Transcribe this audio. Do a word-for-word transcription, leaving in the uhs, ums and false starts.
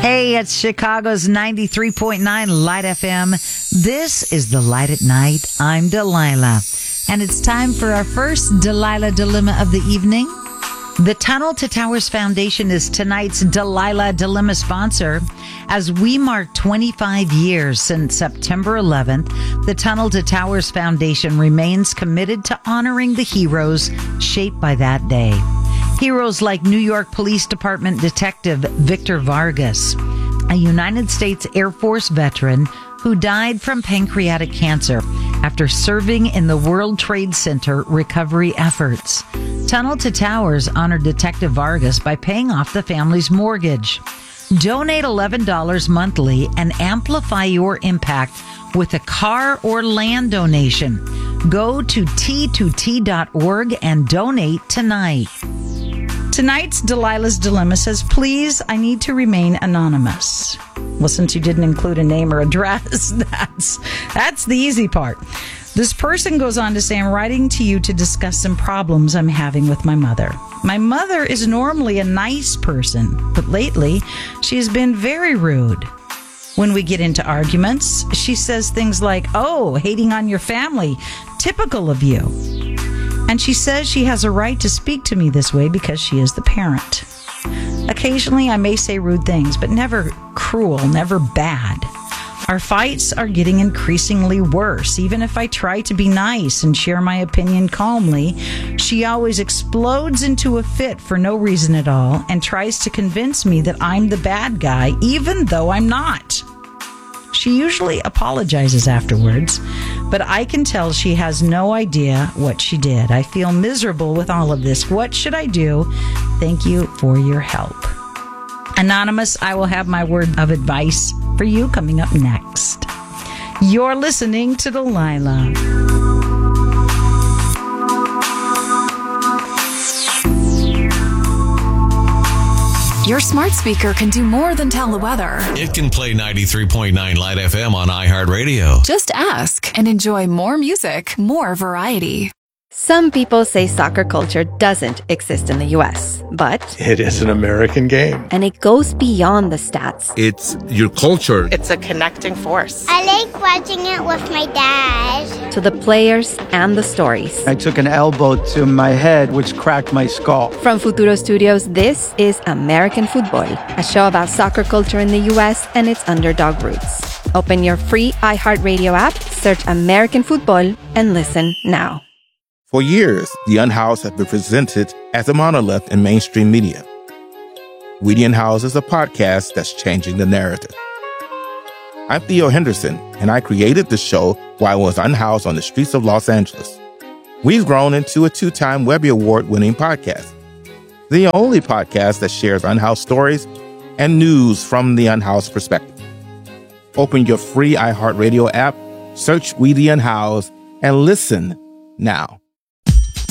Hey, it's Chicago's ninety-three point nine Light F M. This is The Light at Night. I'm Delilah. And it's time for our first Delilah Dilemma of the evening. The Tunnel to Towers Foundation is tonight's Delilah Dilemma sponsor. As we mark twenty-five years since September eleventh, the Tunnel to Towers Foundation remains committed to honoring the heroes shaped by that day. Heroes like New York Police Department Detective Victor Vargas, a United States Air Force veteran who died from pancreatic cancer after serving in the World Trade Center recovery efforts. Tunnel to Towers honored Detective Vargas by paying off the family's mortgage. Donate eleven dollars monthly and amplify your impact with a car or land donation. Go to T two T dot org and donate tonight. Tonight's Delilah's Dilemma says, please, I need to remain anonymous. Well, since you didn't include a name or address, that's that's the easy part. This person goes on to say, I'm writing to you to discuss some problems I'm having with my mother. My mother is normally a nice person, but lately she has been very rude. When we get into arguments, she says things like, oh, hating on your family, typical of you. And she says she has a right to speak to me this way because she is the parent. Occasionally, I may say rude things, but never cruel, never bad. Our fights are getting increasingly worse. Even if I try to be nice and share my opinion calmly, she always explodes into a fit for no reason at all and tries to convince me that I'm the bad guy, even though I'm not. She usually apologizes afterwards, but I can tell she has no idea what she did. I feel miserable with all of this. What should I do? Thank you for your help. Anonymous, I will have my word of advice for you coming up next. You're listening to Delilah. Your smart speaker can do more than tell the weather. It can play ninety-three point nine Light F M on iHeartRadio. Just ask and enjoy more music, more variety. Some people say soccer culture doesn't exist in the U S, but it is an American game. And it goes beyond the stats. It's your culture. It's a connecting force. I like watching it with my dad. To the players and the stories. I took an elbow to my head, which cracked my skull. From Futuro Studios, this is American Football, a show about soccer culture in the U S and its underdog roots. Open your free iHeartRadio app, search American Football, and listen now. For years, The Unhoused have been presented as a monolith in mainstream media. We The Unhoused is a podcast that's changing the narrative. I'm Theo Henderson, and I created the show while I was unhoused on the streets of Los Angeles. We've grown into a two-time Webby Award-winning podcast, the only podcast that shares unhoused stories and news from the unhoused perspective. Open your free iHeartRadio app, search We The Unhoused, and listen now.